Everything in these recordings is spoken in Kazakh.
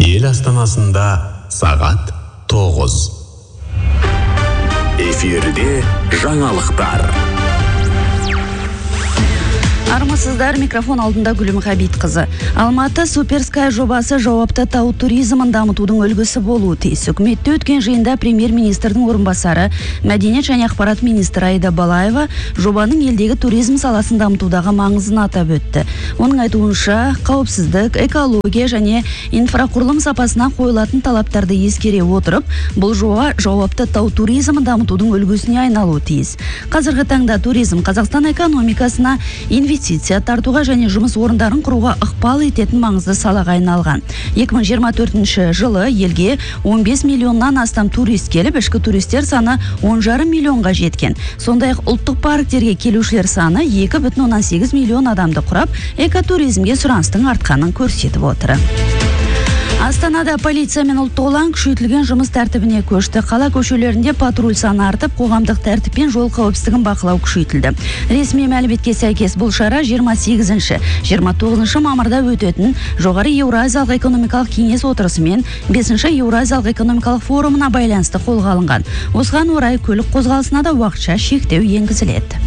Ел астанасында сағат 9. Эфирде жаңалықтар. Армысыздар, микрофон алдында Гүлім Ғабит-қызы. Алматы Суперская жобасы жауапты тау туризмін дамытудың үлгісі болуы тиіс. Үкіметте өткен жиында премьер-министрдің орынбасары, мәдениет және ақпарат министрі Аида Балаева жобаның елдегі туризм саласын дамытудағы маңызын атап өтті. Оның айтуынша, қауіпсіздік, экология және инфрақұрылым сапасына қойылатын талаптарды ескере отырып, бұл жоба жауапты тау туризмін дамытудың үлгісіне айналуы тиіс. Қазіргі таңда туризм Қазақстан экономикасына инвестиция тартуға және жұмыс орындарын құруға ықпал ететін маңызды салаға айналған. 2024 жылы елге 15 миллионнан астам турист келіп, ішкі туристер саны 10,5 миллионға жеткен. Сондай-ақ ұлттық парктерге келушілер саны 2,8 миллион адамды құрап, экотуризмге сұраныстың артқанын көрсетіп отыр. Астанада полиция мен ұлттық ұлан күшейтілген жұмыс тәртібіне көшті. Қала көшелерінде патруль саны артып, қоғамдық тәртіп пен жол қауіпсіздігін бақылау күшейтілді. Ресми мәліметке сәйкес бұл шара 28-29 мамырда өтетін жоғары Еуразиялық экономикалық кеңес отырысы мен 5-ші Еуразиялық экономикалық форумына байланысты қолға алынған. Осыған орай көлік қозғалысына да уақытша шектеу енгізіледі.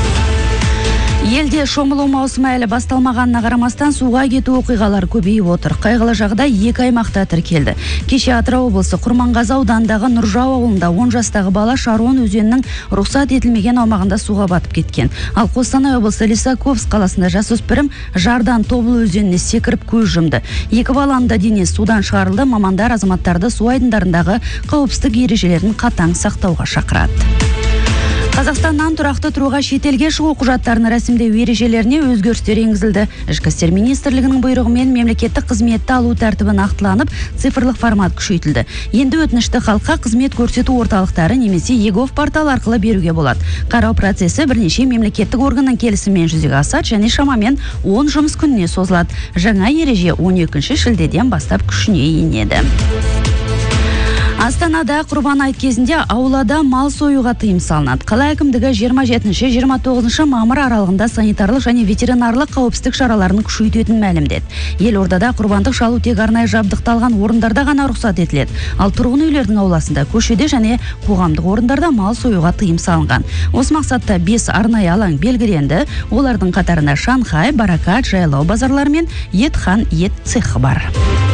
Елде шомылу маусымы әлі басталмағанына қарамастан суға кету оқиғалар көбейіп отыр. Қайғылы жағдай 2 аймақта тіркелді. Кеше Атырау облысы Құрманғазы ауданындағы Нұржау ауылында 10 жастағы бала Шарон өзенінің рұқсат етілмеген аумағында суға батып кеткен. Ал Қостанай облысы Лисаковск қаласында жасөспірім Жардан Тобыл өзеніне секіріп көз жұмды. 2 баланың да денесі судан шығарылды. Мамандар азаматтарды су айдындарындағы қауіпсіздік ережелерін қатаң сақтауға шақырады. Қазақстаннан тұрақты тұруға шетелге шығу құжаттарын рәсімдеу ережелеріне өзгерістер енгізілді. Ішкі істер министрлігінің бұйрығымен мемлекеттік қызметті алу тәртібі нақтыланып, цифрлық формат күшейтілді. Енді өтінішті халыққа қызмет көрсету орталықтары немесе егов портал арқылы беруге болады. Қарау процесі бірнеше мемлекеттік органның келісімімен жүзеге асады және шамамен 10 жұмыс күніне созылады. Жаңа ереже 12 шілдеден бастап күшіне енеді. Астанада Құрбан айт кезінде аулада мал союға тыйым салынады. Қала әкімдігі 27-29 мамыр аралығында санитарлық және ветеринарлық қауіпсіздік шараларын күшейтетін мәлімдеді. Елордада құрбандық шалу тек арнайы жабдықталған орындарда ғана рұқсат етіледі. Ал тұрғын үйлердің ауласында, көшеде және қоғамдық орындарда мал союға тыйым салынған. Осы мақсатта 5 арнайы алаң белгіленді. Олардың қатарында Шанхай, Баракат, жайлау базарлары мен Етхан ет цехы бар.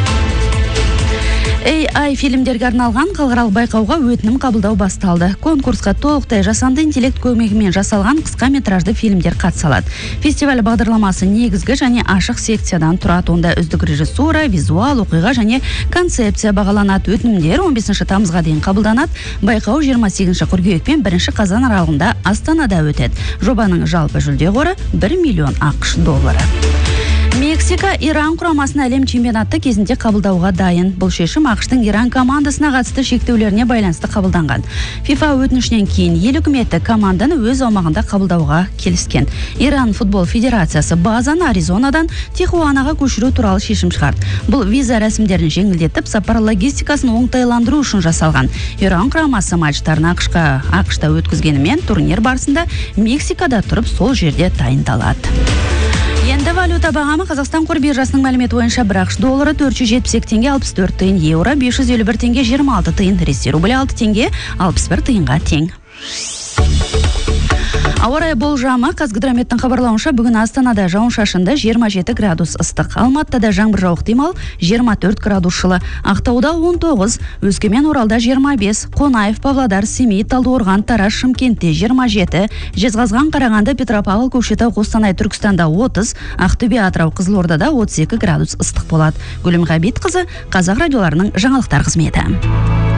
AI фильмдерге арналған халықаралық байқауға өтінім қабылдау басталды. Конкурсқа толықтай жасанды интеллект көмегімен жасалған қысқа метражды фильмдер қатыса. Фестиваль бағдарламасы негізгі және ашық секциядан тұрады. Онда үздік режиссура, визуал, оқиға және концепция бағаланады. Өтінімдер 15 тамызға дейін қабылданады. Байқау 28 қыркүйек пен 1 қазан аралығында Астанада өтеді. Жобаның жалпы жүлде қоры 1 миллион ақш доллары. Мексика Иран құрамасын әлем чемпионаты кезінде қабылдауға дайын. Бұл шешім ақштың Иран командасына қатысты шектеулеріне байланысты қабылданған. FIFA өтінішінен кейін ел үкіметі команданы өз аумағында қабылдауға келіскен. Иран футбол федерациясы базаны Аризонадан Тихуанаға көшіру туралы шешім шығарды. Бұл виза рәсімдерін жеңілдетіп, сапар логистикасын оңтайландыру үшін жасалған. Иран құрамасы матчтарын ақшта өткізгенімен турнир барысында Мексикада тұрып сол жерде дайындалады. Енді валюта бағамы Қазақстан қор биржасының мәліметі бойынша бір ақш доллары 472 теңге 64 тиын, еуро 551 теңге 26 тиын, ресей рублі 6 теңге 61 тиынға тең. Ауа райы болжамы Қазгидрометтің хабарлауынша бүгін Астанада жауын-шашынды 27 градус ыстық. Алматыда жаңбыр жауық ықтимал 24 градус жылы. Ақтауда 19, Өскемен Оралда 25, Қонаев, Павлодар, Семей, Талдықорған, Тараз, Шымкентте 27, Жезқазған, Қарағанды, Петропавл, Көкшетау, Қостанай, Түркістанда 30, Ақтөбе, Атырау, Қызылордада 32 градус ыстық болады. Гүлім Ғабит-қызы, Қазақ радиоларының жаңалықтар қызметі.